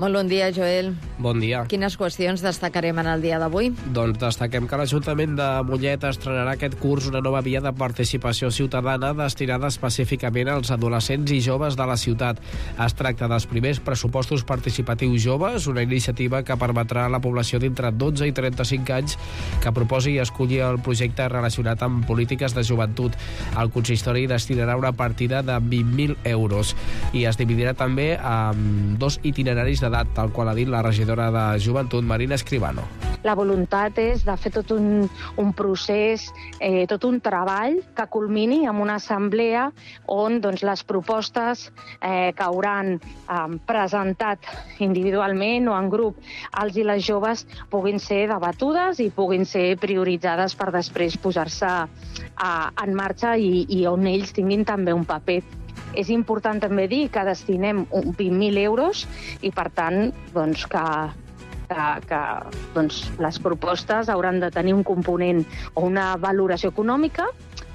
Molt bon dia, Joel. Bon dia. Quines qüestions destacarem en el dia d'avui? Doncs destaquem que l'Ajuntament de Mollet estrenarà aquest curs una nova via de participació ciutadana destinada específicament als adolescents i joves de la ciutat. Es tracta dels primers pressupostos participatius joves, una iniciativa que permetrà a la població d'entre 12 i 35 anys que proposi i escolli el projecte relacionat amb polítiques de joventut. El consistori destinarà una partida de 20.000 euros i es dividirà també en 2 itineraris d'edat, tal qual ha dit la regidora de Joventut, Marina Escribano. La voluntat és de fer tot un procés, tot un treball que culmini amb una assemblea on doncs, les propostes que hauran presentat individualment o en grup els i les joves puguin ser debatudes i puguin ser prioritzades per després posar-se en marxa i on ells tinguin també un paper. És important també dir que destinem 20.000 euros i, per tant, doncs, que les propostes hauran de tenir un component o una valoració econòmica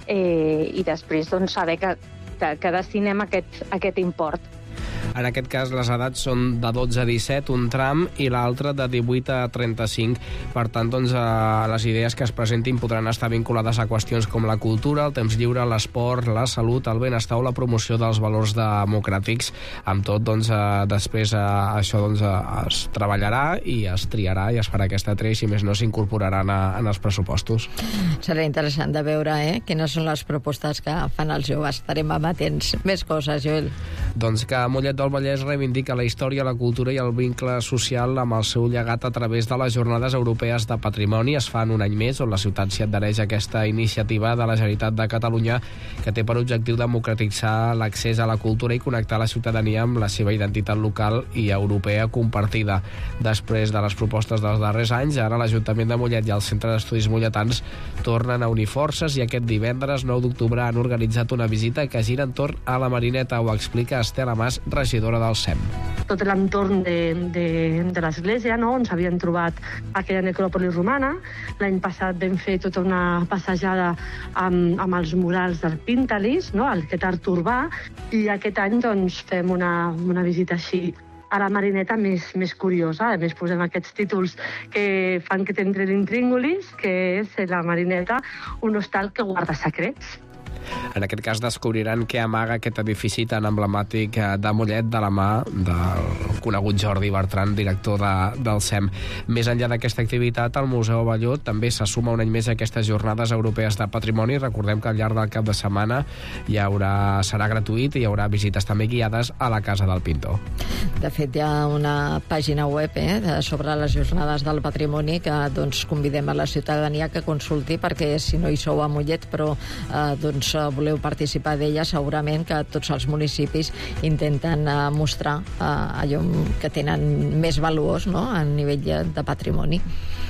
i després doncs, saber que destinem aquest import. En aquest cas, les edats són de 12 a 17, un tram, i l'altre de 18 a 35. Per tant, doncs, les idees que es presentin podran estar vinculades a qüestions com la cultura, el temps lliure, l'esport, la salut, el benestar o la promoció dels valors democràtics. Amb tot, doncs, després això es treballarà i es triarà i es farà aquesta tria i, si més no, s'incorporaran en els pressupostos. Serà interessant de veure quines són les propostes que fan els joves. Estarem amatents. Més coses, Joel. Doncs que Mollet del Vallès reivindica la història, la cultura i el vincle social amb el seu llegat a través de les Jornades Europees de Patrimoni. Es fan un any més, on la ciutat s'hi adhereix a aquesta iniciativa de la Generalitat de Catalunya que té per objectiu democratitzar l'accés a la cultura i connectar la ciutadania amb la seva identitat local i europea compartida. Després de les propostes dels darrers anys, ara l'Ajuntament de Mollet i el Centre d'Estudis Molletans tornen a unir forces i aquest divendres 9 d'octubre han organitzat una visita que gira entorn a la Marineta. Ho explica Estela Mas, regidora del SEM. Tot l'entorn de l'església, no? On s'havien trobat aquella necròpolis romana. L'any passat vam fer tota una passejada amb els murals del Píntalis, no? Aquest art urbà, i aquest any doncs, fem una visita així a la Marineta més curiosa. A més, posem aquests títols que fan que t'entren intríngulis, que és la Marineta, un hostal que guarda secrets. En aquest cas descobriran què amaga aquest edifici tan emblemàtic de Mollet de la mà del conegut Jordi Bertran, director del SEM. Més enllà d'aquesta activitat, el Museu Abelló també se suma un any més a aquestes Jornades Europees de Patrimoni. Recordem que al llarg del cap de setmana serà gratuït i hi haurà visites també guiades a la Casa del Pintor. De fet, hi ha una pàgina web sobre les Jornades del Patrimoni que convidem a la ciutadania que consulti, perquè si no hi sou a Mollet però voleu participar d'ella, segurament que tots els municipis intenten mostrar allò que tenen més valuós, no?, a nivell de patrimoni.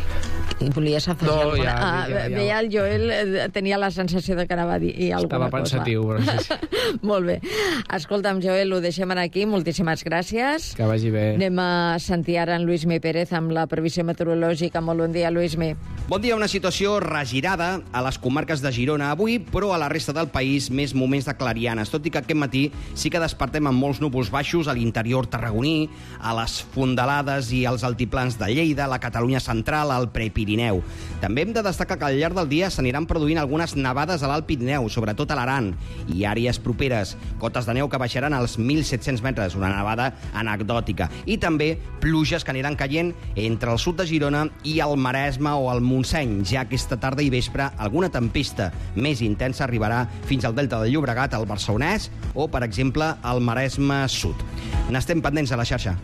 I volies afegir alguna cosa? Veia el Joel, tenia la sensació de que anava a dir alguna cosa. Estava pensatiu. Molt bé. Escolta'm, Joel, ho deixem aquí. Moltíssimes gràcies. Que vagi bé. Anem a sentir ara en Luismi Pérez amb la previsió meteorològica. Molt bon dia, Luismi. Bon dia. Una situació regirada a les comarques de Girona avui, però a la resta del país més moments de clarianes, tot i que aquest matí sí que despertem amb molts núvols baixos a l'interior tarragoní, a les fondalades i als altiplans de Lleida, la Catalunya central, al Prepirineu. També hem de destacar que al llarg del dia s'aniran produint algunes nevades a l'Alt Pirineu, sobretot a l'Aran, i àrees properes, cotes de neu que baixaran als 1.700 metres, una nevada anecdòtica, i també pluges que aniran caient entre el sud de Girona i el Maresme o el Montseny. Ja aquesta tarda i vespre alguna tempesta més intensa arribarà fins al Delta del Llobregat, al Barcelonès o, per exemple, al Maresme Sud. N'estem pendents a la xarxa.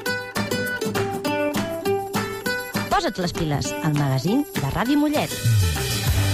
Posa't les piles, al magazín de Ràdio Mollet.